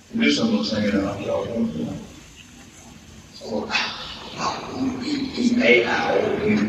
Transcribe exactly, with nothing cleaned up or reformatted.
This one looks like an outlaw. So, hey, how